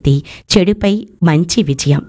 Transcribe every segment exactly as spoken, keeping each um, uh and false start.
శక్తి, చెడుపై మంచి విజయం.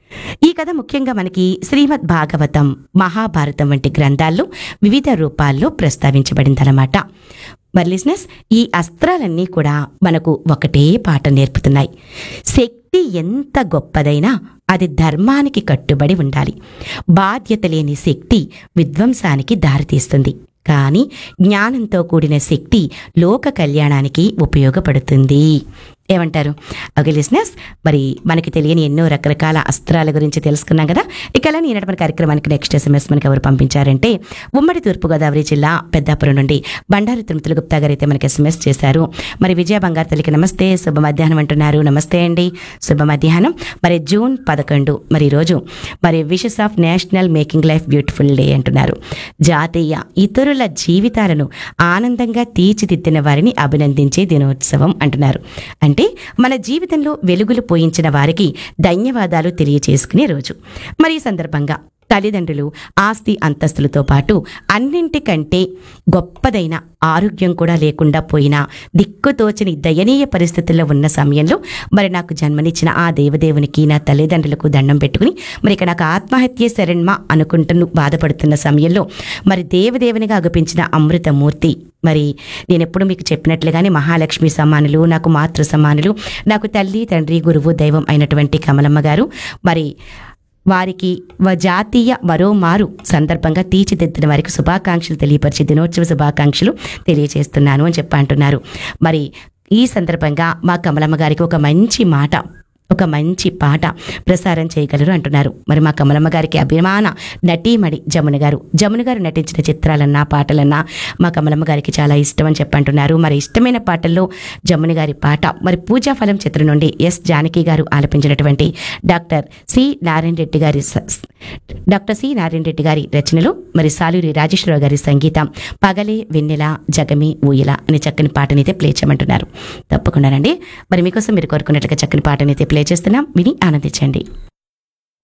ఈ కథ ముఖ్యంగా మనకి శ్రీమద్ భాగవతం, మహాభారతం వంటి గ్రంథాల్లో వివిధ రూపాల్లో ప్రస్తావించబడిందన్నమాట. మరి లిజనర్స్, ఈ అస్త్రాలన్నీ కూడా మనకు ఒకటే పాట నేర్పుతున్నాయి. శక్తి ఎంత గొప్పదైనా అది ధర్మానికి కట్టుబడి ఉండాలి. బాధ్యత లేని శక్తి విధ్వంసానికి దారితీస్తుంది. కానీ జ్ఞానంతో కూడిన శక్తి లోక కళ్యాణానికి ఉపయోగపడుతుంది. ఏమంటారు? ఓకే లిజనర్స్, మరి మనకి తెలియని ఎన్నో రకరకాల అస్త్రాల గురించి తెలుసుకున్నాం కదా. ఇక అలా ఈనాటి మన కార్యక్రమానికి నెక్స్ట్ ఎస్ఎంఎస్ మనకి ఎవరు పంపించారంటే ఉమ్మడి తూర్పుగోదావరి జిల్లా పెద్దాపురం నుండి బండారు తిరుమతుల గుప్తా గారు అయితే మనకి ఎస్ఎంఎస్ చేశారు. మరి విజయ బంగారు తల్లికి నమస్తే, శుభ మధ్యాహ్నం అంటున్నారు. నమస్తే అండి, శుభ మధ్యాహ్నం. మరి జూన్ పదకొండు మరి ఈరోజు మరి wishes of national making life beautiful day అంటున్నారు. జాతీయ ఇతరుల జీవితాలను ఆనందంగా తీర్చిదిద్దిన వారిని అభినందించే దినోత్సవం అంటున్నారు. అంటే మన జీవితంలో వెలుగులు పోయించిన వారికి ధన్యవాదాలు తెలియచేసుకునే రోజు. మరి ఈ సందర్భంగా తల్లిదండ్రులు ఆస్తి అంతస్తులతో పాటు అన్నింటికంటే గొప్పదైన ఆరోగ్యం కూడా లేకుండా పోయినా దిక్కుతోచని దయనీయ పరిస్థితుల్లో ఉన్న సమయంలో మరి నాకు జన్మనిచ్చిన ఆ దేవదేవునికి, నా తల్లిదండ్రులకు దండం పెట్టుకుని మరి ఇక నాకు ఆత్మహత్య శరణ్మ అనుకుంటూ బాధపడుతున్న సమయంలో మరి దేవదేవునిగా అగుపించిన అమృతమూర్తి, మరి నేను ఎప్పుడు మీకు చెప్పినట్లుగానే మహాలక్ష్మి సమానులు, నాకు మాతృ సమానులు, నాకు తల్లి, తండ్రి, గురువు, దైవం అయినటువంటి కమలమ్మ గారు మరి వారికి జాతీయ మరోమారు సందర్భంగా తీర్చిదిద్దిన వారికి శుభాకాంక్షలు తెలియపరిచి దినోత్సవ శుభాకాంక్షలు తెలియజేస్తున్నాను అని చెప్పి అంటున్నారు. మరి ఈ సందర్భంగా మా కమలమ్మ గారికి ఒక మంచి మాట, ఒక మంచి పాట ప్రసారం చేయగలరు అంటున్నారు. మరి మా కమలమ్మ గారికి అభిమాన నటీమణి జమున గారు జమున గారు నటించిన చిత్రాలన్నా పాటలన్నా మా కమలమ్మ గారికి చాలా ఇష్టం అని చెప్పంటున్నారు. మరి ఇష్టమైన పాటల్లో జమున గారి పాట మరి పూజాఫలం చిత్రం నుండి ఎస్ జానకి గారు ఆలపించినటువంటి డాక్టర్ సి నారాయణ రెడ్డి గారి డాక్టర్ సి నారాయణ రెడ్డి గారి రచనలు మరి సాలూరి రాజేశ్వరరావు గారి సంగీతం, పగలే వెన్నెల జగమే ఊయల అనే చక్కని పాటనైతే ప్లే చేయమంటున్నారు. తప్పకుండానండి, మరి మీకోసం మీరు కోరుకున్నట్లుగా చక్కని పాటనైతే ప్లే చేస్తున్నాం, విని ఆనందించండి.